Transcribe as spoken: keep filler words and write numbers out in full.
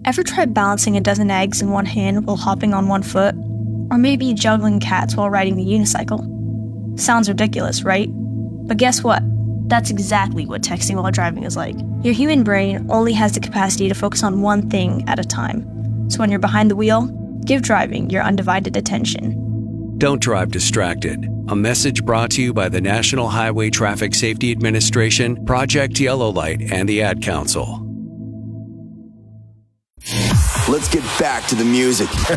Ever try balancing a dozen eggs in one hand while hopping on one foot? Or maybe juggling cats while riding the unicycle? Sounds ridiculous, right? But guess what? That's exactly what texting while driving is like. Your human brain only has the capacity to focus on one thing at a time. So when you're behind the wheel, give driving your undivided attention. Don't drive distracted. A message brought to you by the National Highway Traffic Safety Administration, Project Yellow Light, and the Ad Council. Let's get back to the music.